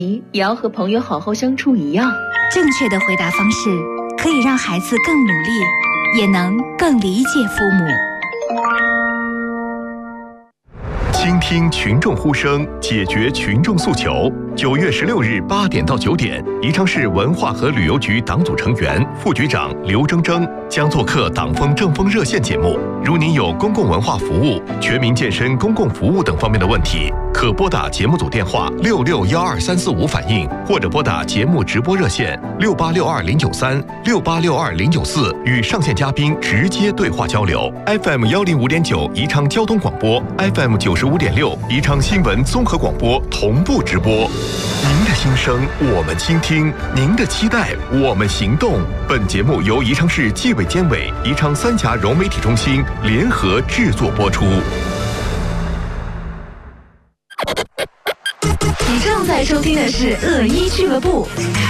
也要和朋友好好相处一样。 正确的回答方式可以让孩子更努力，也能更理解父母。 倾听群众呼声，解决群众诉求。9月16日8点到9点，宜昌市文化和旅游局党组成员、副局长刘铮铮将做客党风政风热线节目。如您有公共文化服务、全民健身公共服务等方面的问题，可拨打节目组电话6612-345反映，或者拨打节目直播热线6862-093、6862-094与上线嘉宾直接对话交流。FM 105.9宜昌交通广播， FM 95.6宜昌新闻综合广播同步直播。您的心声我们倾听，您的期待我们行动。本节目由宜昌市纪委监委、宜昌三峡融媒体中心联合制作播出。 你正在收听的是恶一俱乐部。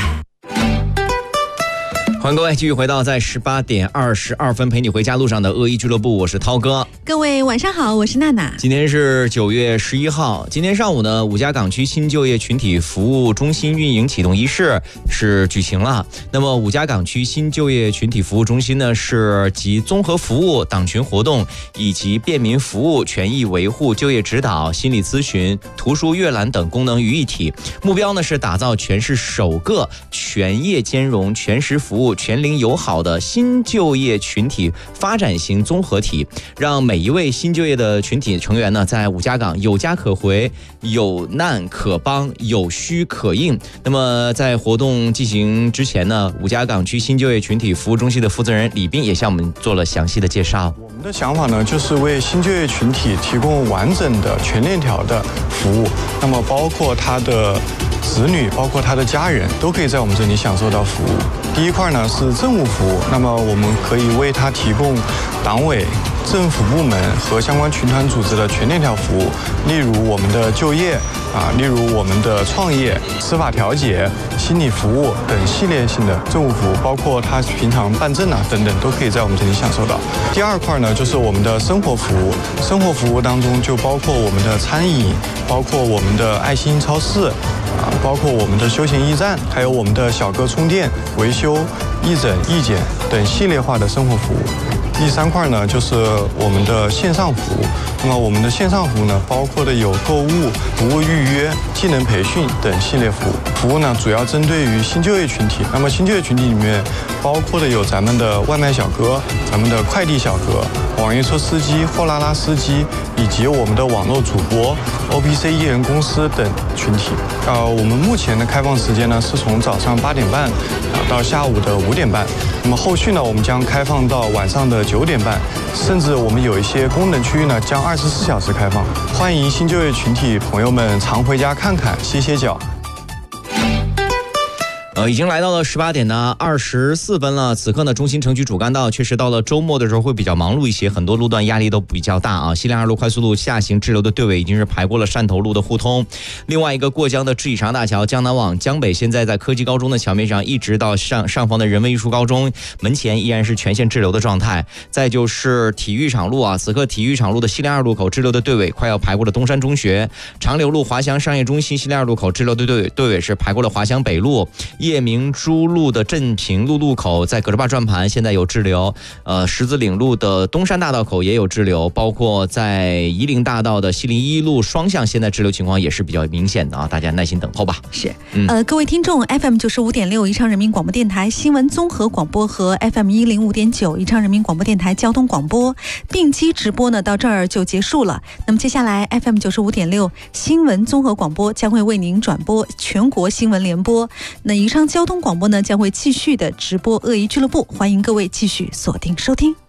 欢迎各位继续回到在18点22分陪你回家路上的恶一俱乐部，我是涛哥。 各位晚上好，我是娜娜。 今天是9月11号，今天上午呢，五家港区新就业群体服务中心运营启动仪式是举行了。那么五家港区新就业群体服务中心呢，是集综合服务、党群活动以及便民服务、权益维护、就业指导、心理咨询、图书阅览等功能于一体。目标呢是打造全市首个全业兼容、全时服务、全龄友好的新就业群体发展型综合体，让每一位新就业的群体成员呢，在五家港有家可回、有难可帮、有需可应。那么在活动进行之前呢，五家港区新就业群体服务中心的负责人李斌也向我们做了详细的介绍。 我们的想法呢，就是为新就业群体提供完整的全链条的服务，那么包括他的子女，包括他的家人，都可以在我们这里享受到服务。第一块呢是政务服务，那么我们可以为他提供党委、政府部门和相关群团组织的全链条服务，例如我们的就业例如我们的创业、司法调解、心理服务等系列性的政务服务，包括他平常办证等等，都可以在我们这里享受到。第二块呢就是我们的生活服务，生活服务当中就包括我们的餐饮，包括我们的爱心超市包括我们的休闲驿站，还有我们的小哥充电、维修、义诊、义检等系列化的生活服务。第三块呢，就是我们的线上服务。那么我们的线上服务呢，包括的有购物、服务预约、技能培训等系列服务。服务呢，主要针对于新就业群体。那么新就业群体里面，包括的有咱们的外卖小哥、咱们的快递小哥、网约车司机、货拉拉司机，以及我们的网络主播、OPC 艺人公司等群体。我们目前的开放时间呢，是从早上8点半到下午的5点半。那么后续呢，我们将开放到晚上的9点半，甚至我们有一些功能区域呢，将24小时开放。欢迎新就业群体朋友们常回家看看、歇歇脚。 已经来到了18点呢24分了。此刻呢，中心城区主干道确实到了周末的时候会比较忙碌一些，很多路段压力都比较大啊。西凉2路快速路下行滞留的队尾已经是排过了汕头路的互通。另外一个过江的知己长大桥江南往江北，现在在科技高中的桥面上，一直到上方的人文艺术高中门前依然是全线滞留的状态。再就是体育场路此刻体育场路的西凉2路口滞留的队尾快要排过了东山中学。长柳路华翔商业中心西凉2路口滞留的队尾是排过了华翔北路。叶明珠路的镇平路路口在葛洲坝转盘现在有滞留，十字岭路的东山大道口也有滞留，包括在夷陵大道的西陵1路双向现在滞留情况也是比较明显的大家耐心等候吧。 是，各位听众 FM 95.6宜昌人民广播电台新闻综合广播和 FM 105.9宜昌人民广播电台交通广播并机直播呢，到这儿就结束了。那么接下来 FM 95.6新闻综合广播将会为您转播全国新闻联播。那宜昌交通广播呢将会继续的直播恶一俱乐部，欢迎各位继续锁定收听。